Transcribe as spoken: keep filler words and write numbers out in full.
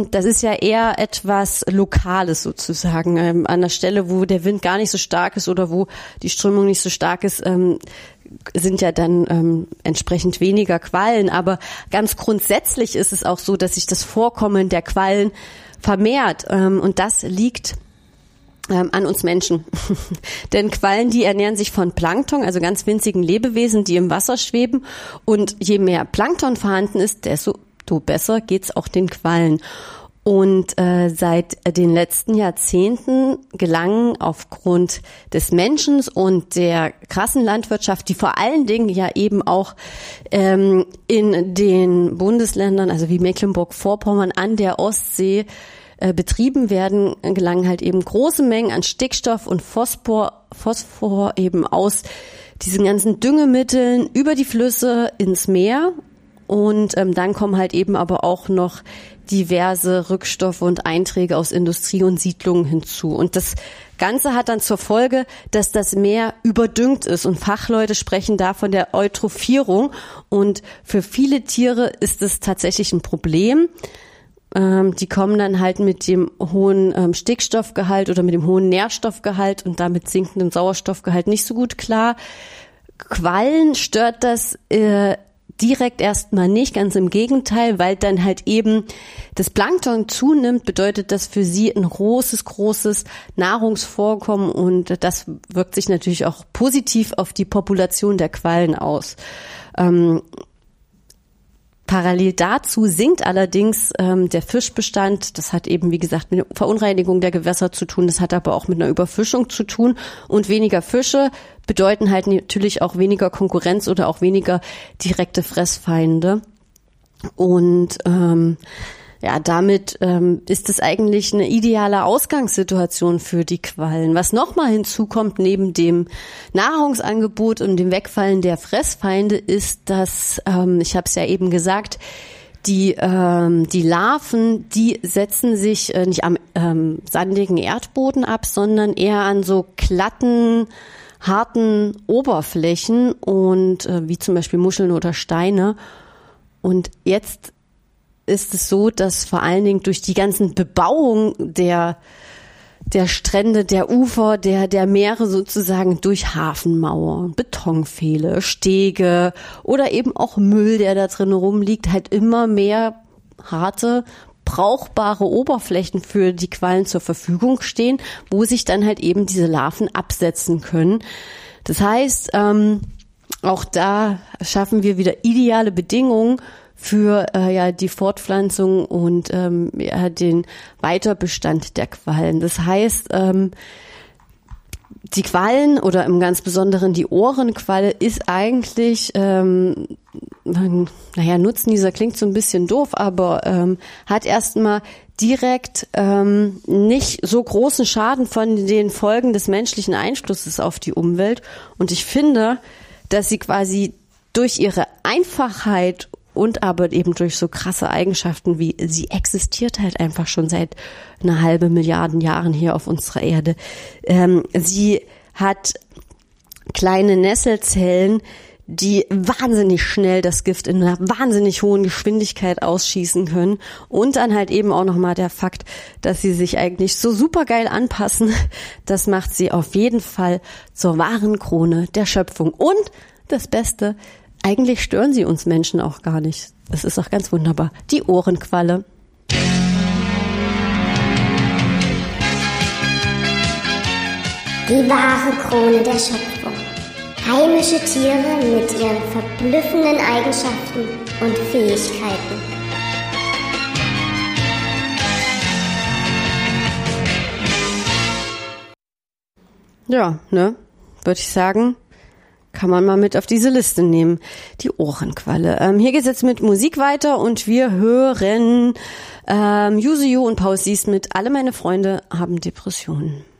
Das ist ja eher etwas Lokales sozusagen. Ähm, an der Stelle, wo der Wind gar nicht so stark ist oder wo die Strömung nicht so stark ist, ähm, sind ja dann ähm, entsprechend weniger Quallen. Aber ganz grundsätzlich ist es auch so, dass sich das Vorkommen der Quallen vermehrt. Ähm, und das liegt ähm, an uns Menschen. Denn Quallen, die ernähren sich von Plankton, also ganz winzigen Lebewesen, die im Wasser schweben. Und je mehr Plankton vorhanden ist, desto besser geht's auch den Quallen. Und äh, seit den letzten Jahrzehnten gelangen aufgrund des Menschen und der krassen Landwirtschaft, die vor allen Dingen ja eben auch ähm, in den Bundesländern, also wie Mecklenburg-Vorpommern an der Ostsee äh, betrieben werden, gelangen halt eben große Mengen an Stickstoff und Phosphor, Phosphor eben aus diesen ganzen Düngemitteln über die Flüsse ins Meer. Und ähm, dann kommen halt eben aber auch noch diverse Rückstoffe und Einträge aus Industrie und Siedlungen hinzu. Und das Ganze hat dann zur Folge, dass das Meer überdüngt ist. Und Fachleute sprechen da von der Eutrophierung. Und für viele Tiere ist es tatsächlich ein Problem. Ähm, die kommen dann halt mit dem hohen ähm, Stickstoffgehalt oder mit dem hohen Nährstoffgehalt und damit sinkendem Sauerstoffgehalt nicht so gut klar. Quallen stört das äh, direkt erstmal nicht, ganz im Gegenteil, weil dann halt eben das Plankton zunimmt, bedeutet das für sie ein großes, großes Nahrungsvorkommen und das wirkt sich natürlich auch positiv auf die Population der Quallen aus. Ähm, Parallel dazu sinkt allerdings ähm, der Fischbestand. Das hat eben, wie gesagt, mit der Verunreinigung der Gewässer zu tun. Das hat aber auch mit einer Überfischung zu tun. Und weniger Fische bedeuten halt natürlich auch weniger Konkurrenz oder auch weniger direkte Fressfeinde. Und ähm, ja, damit ähm, ist es eigentlich eine ideale Ausgangssituation für die Quallen. Was nochmal hinzukommt neben dem Nahrungsangebot und dem Wegfallen der Fressfeinde ist, dass, ähm, ich habe es ja eben gesagt, die ähm, die Larven, die setzen sich äh, nicht am ähm, sandigen Erdboden ab, sondern eher an so glatten, harten Oberflächen und äh, wie zum Beispiel Muscheln oder Steine. Und jetzt ist es so, dass vor allen Dingen durch die ganzen Bebauung der der Strände, der Ufer, der der Meere sozusagen durch Hafenmauern, Betonpfähle, Stege oder eben auch Müll, der da drin rumliegt, halt immer mehr harte, brauchbare Oberflächen für die Quallen zur Verfügung stehen, wo sich dann halt eben diese Larven absetzen können. Das heißt, ähm, auch da schaffen wir wieder ideale Bedingungen für äh, ja die Fortpflanzung und ähm, ja, den Weiterbestand der Quallen. Das heißt, ähm, die Quallen oder im ganz Besonderen die Ohrenqualle ist eigentlich, ähm, naja, Nutznießer klingt so ein bisschen doof, aber ähm, hat erstmal direkt ähm, nicht so großen Schaden von den Folgen des menschlichen Einflusses auf die Umwelt. Und ich finde, dass sie quasi durch ihre Einfachheit und aber eben durch so krasse Eigenschaften wie sie existiert halt einfach schon seit einer halbe Milliarden Jahren hier auf unserer Erde. Ähm, sie hat kleine Nesselzellen, die wahnsinnig schnell das Gift in einer wahnsinnig hohen Geschwindigkeit ausschießen können. Und dann halt eben auch nochmal der Fakt, dass sie sich eigentlich so supergeil anpassen. Das macht sie auf jeden Fall zur wahren Krone der Schöpfung. Und das Beste, eigentlich stören sie uns Menschen auch gar nicht. Das ist auch ganz wunderbar. Die Ohrenqualle. Die wahre Krone der Schöpfung. Heimische Tiere mit ihren verblüffenden Eigenschaften und Fähigkeiten. Ja, ne? Würde ich sagen, kann man mal mit auf diese Liste nehmen. Die Ohrenqualle. Ähm, hier geht's jetzt mit Musik weiter und wir hören ähm, Yuzu und Pausies mit Alle meine Freunde haben Depressionen.